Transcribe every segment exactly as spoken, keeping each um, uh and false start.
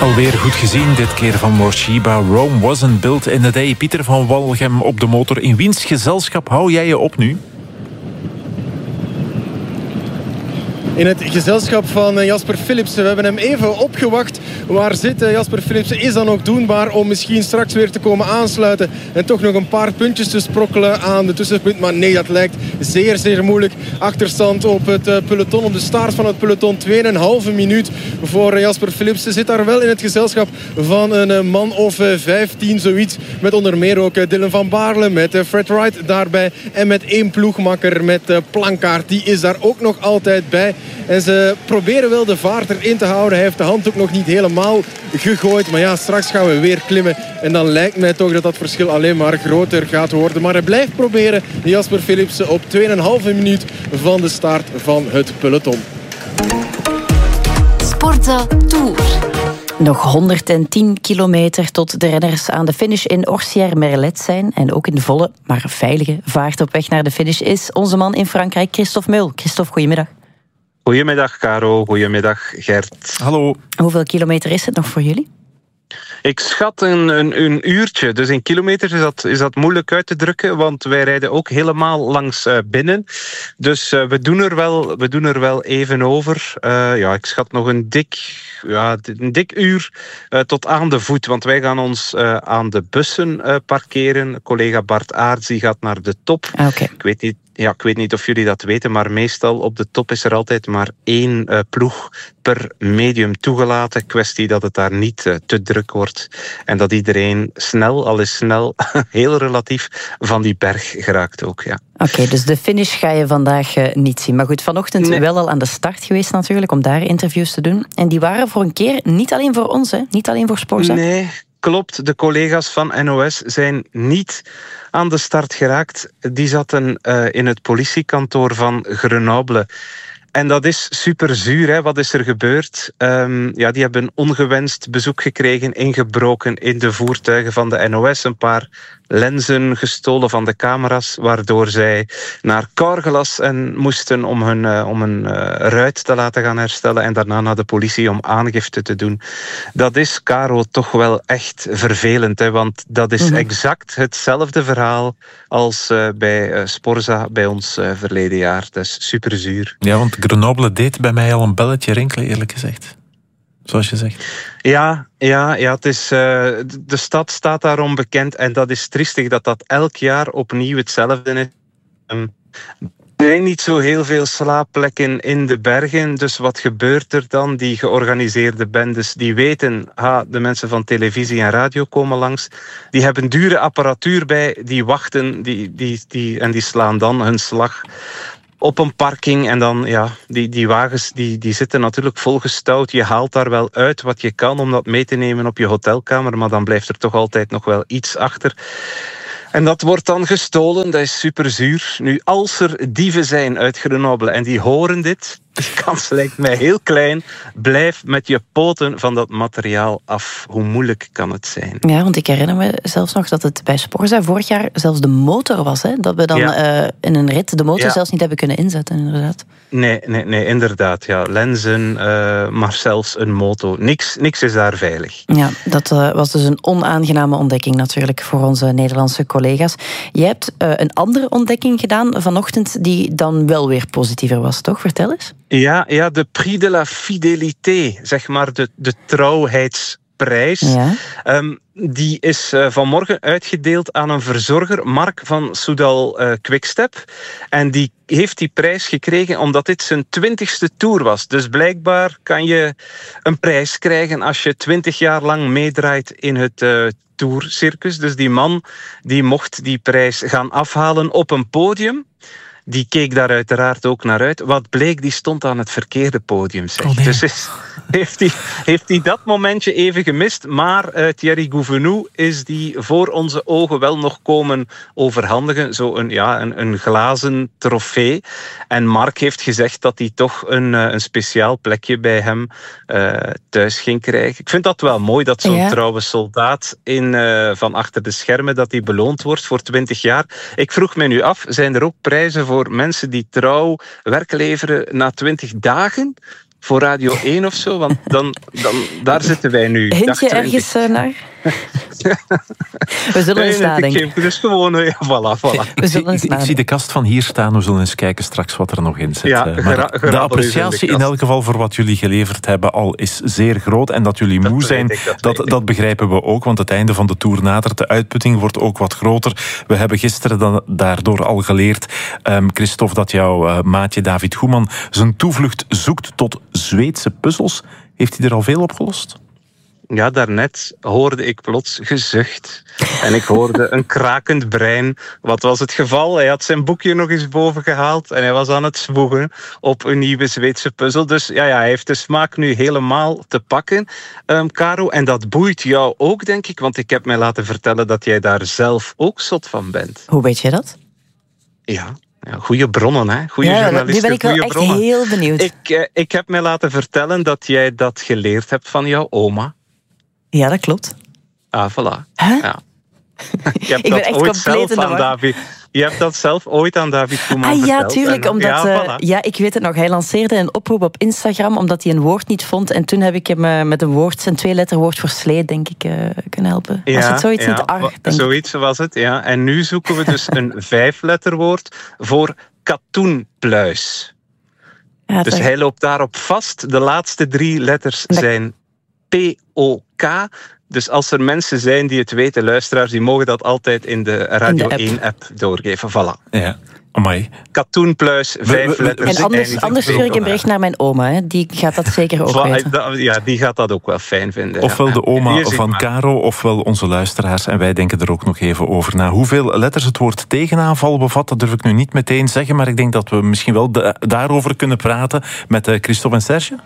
Alweer goed gezien, dit keer van Morshiba. Rome wasn't built in a day. Pieter van Walgem op de motor. In wiens gezelschap hou jij je op nu? In het gezelschap van Jasper Philipsen. We hebben hem even opgewacht. Waar zit Jasper Philipsen? Is dan ook doenbaar om misschien straks weer te komen aansluiten en toch nog een paar puntjes te sprokkelen aan de tussenpunt? Maar nee, dat lijkt zeer, zeer moeilijk. Achterstand op het peloton, op de start van het peloton. tweeënhalve minuut voor Jasper Philipsen. Zit daar wel in het gezelschap van een man of vijftien, zoiets. Met onder meer ook Dylan van Baarle, met Fred Wright daarbij. En met één ploegmakker, met Plankaart. Die is daar ook nog altijd bij. En ze proberen wel de vaart erin te houden. Hij heeft de hand ook nog niet helemaal gegooid. Maar ja, straks gaan we weer klimmen. En dan lijkt mij toch dat dat verschil alleen maar groter gaat worden. Maar hij blijft proberen, Jasper Philipsen, op tweeënhalve minuut van de start van het peloton. Sportza Tour. Nog honderdtien kilometer tot de renners aan de finish in Orsières-Merlet zijn. En ook in volle, maar veilige vaart op weg naar de finish is onze man in Frankrijk, Christophe Meul. Christophe, goedemiddag. Goedemiddag, Caro. Goedemiddag, Gert. Hallo. Hoeveel kilometer is het nog voor jullie? Ik schat een, een, een uurtje. Dus in kilometers is dat, is dat moeilijk uit te drukken, want wij rijden ook helemaal langs uh, binnen. Dus uh, we, doen er wel, we doen er wel even over. Uh, ja, ik schat nog een dik, ja, een dik uur uh, tot aan de voet. Want wij gaan ons uh, aan de bussen uh, parkeren. Collega Bart Aerts die gaat naar de top. Okay. Ik weet niet. Ja, ik weet niet of jullie dat weten, maar meestal op de top is er altijd maar één uh, ploeg per medium toegelaten. Kwestie dat het daar niet uh, te druk wordt en dat iedereen snel, al is snel, heel relatief, van die berg geraakt ook, ja. Oké, okay, dus de finish ga je vandaag uh, niet zien. Maar goed, vanochtend nee. wel al aan de start geweest natuurlijk, om daar interviews te doen. En die waren voor een keer niet alleen voor ons, hè? Niet alleen voor Sportza. Nee. Klopt, de collega's van N O S zijn niet aan de start geraakt. Die zaten uh, in het politiekantoor van Grenoble. En dat is super zuur, hè. Wat is er gebeurd? Um, ja, die hebben ongewenst bezoek gekregen, ingebroken in de voertuigen van de N O S. Een paar lenzen gestolen van de camera's, waardoor zij naar Carglass en moesten om hun uh, om een uh, ruit te laten gaan herstellen en daarna naar de politie om aangifte te doen. Dat is, Caro, toch wel echt vervelend, hè, want dat is mm-hmm. exact hetzelfde verhaal als uh, bij uh, Sportza bij ons uh, verleden jaar. Dat is super zuur. Ja, want Grenoble deed bij mij al een belletje rinkelen, eerlijk gezegd. Zoals je zegt. Ja, ja, ja het is, uh, de stad staat daarom bekend. En dat is triestig dat dat elk jaar opnieuw hetzelfde is. Um, er zijn niet zo heel veel slaapplekken in de bergen. Dus wat gebeurt er dan? Die georganiseerde bendes die weten... Ha, de mensen van televisie en radio komen langs. Die hebben dure apparatuur bij. Die wachten die, die, die, en die slaan dan hun slag op een parking. En dan, ja, die, die wagens die, die zitten natuurlijk volgestouwd. Je haalt daar wel uit wat je kan om dat mee te nemen op je hotelkamer. Maar dan blijft er toch altijd nog wel iets achter. En dat wordt dan gestolen. Dat is super zuur. Nu, als er dieven zijn uit Grenoble en die horen dit... De kans lijkt mij heel klein. Blijf met je poten van dat materiaal af. Hoe moeilijk kan het zijn? Ja, want ik herinner me zelfs nog dat het bij Sportza vorig jaar zelfs de motor was. Hè? Dat we dan ja. uh, in een rit de motor ja. zelfs niet hebben kunnen inzetten, inderdaad. Nee, nee, nee, inderdaad. Ja. Lenzen, uh, maar zelfs een motor. Niks, niks is daar veilig. Ja, dat uh, was dus een onaangename ontdekking natuurlijk voor onze Nederlandse collega's. Je hebt uh, een andere ontdekking gedaan vanochtend die dan wel weer positiever was, toch? Vertel eens. Ja, ja, de Prix de la Fidélité, zeg maar de, de trouwheidsprijs. Ja. Um, die is uh, vanmorgen uitgedeeld aan een verzorger, Mark van Soudal uh, Quickstep. En die heeft die prijs gekregen omdat dit zijn twintigste tour was. Dus blijkbaar kan je een prijs krijgen als je twintig jaar lang meedraait in het uh, tourcircus. Dus die man die mocht die prijs gaan afhalen op een podium. Die keek daar uiteraard ook naar uit. Wat bleek, die stond aan het verkeerde podium. Zeg. Oh nee. Dus is, heeft hij heeft hij dat momentje even gemist. Maar uh, Thierry Gouvenou is die voor onze ogen wel nog komen overhandigen. Zo een, ja, een, een glazen trofee. En Mark heeft gezegd dat hij toch een, een speciaal plekje bij hem uh, thuis ging krijgen. Ik vind dat wel mooi dat zo'n ja. trouwe soldaat in, uh, van achter de schermen dat hij beloond wordt voor twintig jaar. Ik vroeg me nu af, zijn er ook prijzen voor voor mensen die trouw werk leveren na twintig dagen? voor Radio één of zo, want dan, dan, daar zitten wij nu. Hint je ergens uh, naar? We zullen nee, eens nadenken. Ik dus gewoon, ja, voilà, voilà. We zullen eens ik, ik zie de kast van hier staan, we zullen eens kijken straks wat er nog in zit. Ja, maar gera- gera- de appreciatie in, in elk geval voor wat jullie geleverd hebben al is zeer groot. En dat jullie dat moe zijn, ik, dat, dat, dat begrijpen we ook, want het einde van de Tour nadert. De uitputting wordt ook wat groter. We hebben gisteren dan, daardoor al geleerd, um, Christophe, dat jouw uh, maatje David Goeman zijn toevlucht zoekt tot Zweedse puzzels. Heeft hij er al veel opgelost? Ja, daarnet hoorde ik plots gezucht. En ik hoorde een krakend brein. Wat was het geval? Hij had zijn boekje nog eens boven gehaald en hij was aan het zwoegen op een nieuwe Zweedse puzzel. Dus ja, ja hij heeft de smaak nu helemaal te pakken, um, Caro. En dat boeit jou ook, denk ik, want ik heb mij laten vertellen dat jij daar zelf ook zot van bent. Hoe weet je dat? Ja. Ja, goeie bronnen, hè? Goeie ja, journalisten, nu ben ik wel echt bronnen. heel benieuwd. Ik, eh, ik heb mij laten vertellen dat jij dat geleerd hebt van jouw oma. Ja, dat klopt. Ah, voilà. Huh? Ja. Je hebt ik ben dat echt ooit zelf compleet aan David. Je hebt dat zelf ooit aan David Goeman ah, verteld. Ja, tuurlijk. En, omdat, ja, uh, voilà. ja, ik weet het nog. Hij lanceerde een oproep op Instagram omdat hij een woord niet vond. En toen heb ik hem uh, met een woord, zijn twee-letterwoord voor slee, denk ik, uh, kunnen helpen. Ja, was het zoiets ja, niet ar, denk zoiets was het, ja. En nu zoeken we dus een vijfletterwoord voor katoenpluis. Ja, dus dat... hij loopt daarop vast. De laatste drie letters dat... zijn P O K. Dus als er mensen zijn die het weten, luisteraars, die mogen dat altijd in de Radio één-app doorgeven. Voilà. Ja. Amai. Katoenpluis, vijf letters. En anders, anders stuur ik een bericht naar mijn oma. Hè. Die gaat dat zeker ook weten. Ja, die gaat dat ook wel fijn vinden. Ofwel ja. de oma van Caro, ofwel onze luisteraars. En wij denken er ook nog even over na. Hoeveel letters het woord tegenaanval bevat, dat durf ik nu niet meteen zeggen. Maar ik denk dat we misschien wel de, daarover kunnen praten met uh, Christophe en Serge.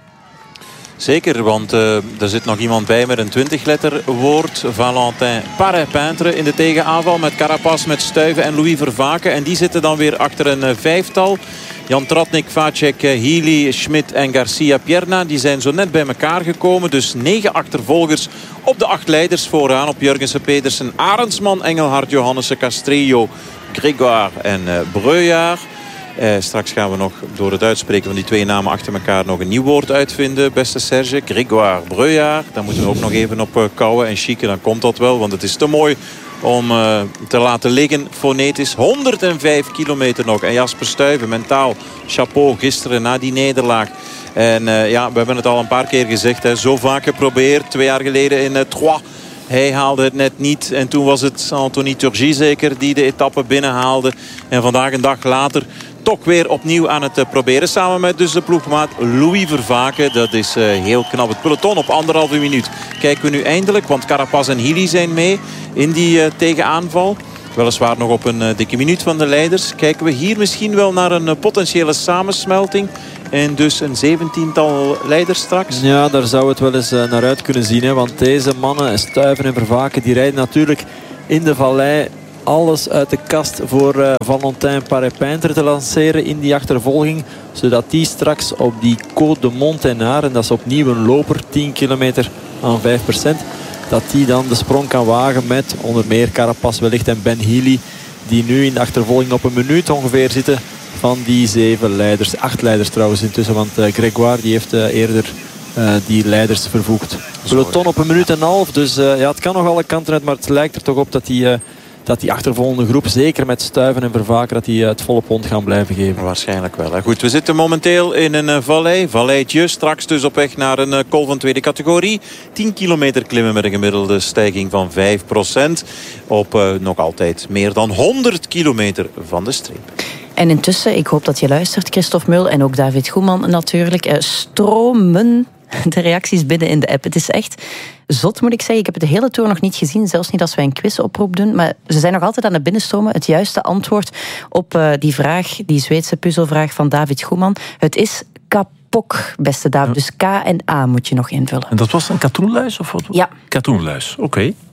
Zeker, want uh, er zit nog iemand bij met een twintig-letter woord. Valentin Paré-Peintre in de tegenaanval met Carapaz, met Stuyven en Louis Vervaken. En die zitten dan weer achter een uh, vijftal. Jan Tratnik, Vacek, Healy, Schmidt en Garcia Pierna. Die zijn zo net bij elkaar gekomen. Dus negen achtervolgers op de acht leiders vooraan. Op Jurgensen, Pedersen, Arendsman, Engelhard, Johannessen, Castrillo, Grégoire en uh, Breujaard. Eh, straks gaan we nog door het uitspreken van die twee namen achter elkaar nog een nieuw woord uitvinden, beste Serge. Grégoire Breujaard, daar moeten we ook nog even op uh, kouwen en chicken, dan komt dat wel, want het is te mooi om uh, te laten liggen fonetisch. honderdvijf kilometer nog. En Jasper Stuyven, mentaal chapeau gisteren na die nederlaag. En uh, ja, we hebben het al een paar keer gezegd, hè, zo vaak geprobeerd. Twee jaar geleden in uh, Troyes. Hij haalde het net niet. En toen was het Anthony Turgis zeker die de etappe binnenhaalde. En vandaag een dag later toch weer opnieuw aan het proberen. Samen met dus de ploegmaat Louis Vervaken. Dat is uh, heel knap. Het peloton op anderhalve minuut kijken we nu eindelijk. Want Carapaz en Healy zijn mee in die uh, tegenaanval. Weliswaar nog op een uh, dikke minuut van de leiders. Kijken we hier misschien wel naar een uh, potentiële samensmelting. En dus een zeventiental leiders straks. Ja, daar zou het wel eens uh, naar uit kunnen zien. Hè? Want deze mannen, Stuyven en Vervaken, die rijden natuurlijk in de vallei alles uit de kast voor uh, Valentin Paré-Peintre te lanceren in die achtervolging. Zodat die straks op die Côte de Monténard, en dat is opnieuw een loper, tien kilometer aan vijf procent. Dat die dan de sprong kan wagen met onder meer Carapaz wellicht en Ben Healy. Die nu in de achtervolging op een minuut ongeveer zitten van die zeven leiders. Acht leiders trouwens intussen, want uh, Grégoire die heeft uh, eerder uh, die leiders vervoegd. Peloton op een minuut en een half, dus uh, ja, het kan nog alle kanten uit, maar het lijkt er toch op dat die, uh, dat die achtervolgende groep, zeker met Stuyven en Vervaken, dat die uh, het volle pond gaan blijven geven. Waarschijnlijk wel. Hè. Goed, we zitten momenteel in een uh, vallei, valleitje, straks dus op weg naar een uh, col van tweede categorie. tien kilometer klimmen met een gemiddelde stijging van vijf procent op uh, nog altijd meer dan honderd kilometer van de streep. En intussen, ik hoop dat je luistert, Christophe Meul en ook David Goeman natuurlijk, eh, stromen de reacties binnen in de app. Het is echt zot, moet ik zeggen. Ik heb het de hele tour nog niet gezien, zelfs niet als wij een quizoproep doen. Maar ze zijn nog altijd aan het binnenstromen. Het juiste antwoord op uh, die vraag, die Zweedse puzzelvraag van David Goeman. Het is kapok, beste David. Dus K en A moet je nog invullen. En dat was een katoenluis? Of wat? Ja. Katoenluis, oké. Okay.